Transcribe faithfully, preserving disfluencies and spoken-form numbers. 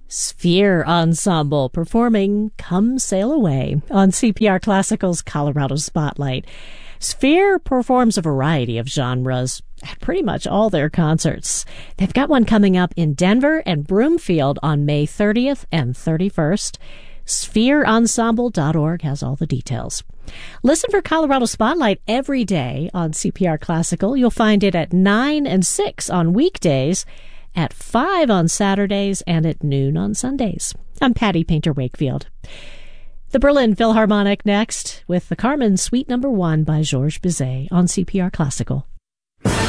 Sphere Ensemble performing Come Sail Away on C P R Classical's Colorado Spotlight. Sphere performs a variety of genres at pretty much all their concerts. They've got one coming up in Denver and Broomfield on May thirtieth and thirty-first. sphere ensemble dot org has all the details. Listen for Colorado Spotlight every day on C P R Classical. You'll find it at nine and six on weekdays, at five on Saturdays, and at noon on Sundays. I'm Patty Painter Wakefield. The Berlin Philharmonic next with the Carmen Suite Number One by Georges Bizet on C P R Classical.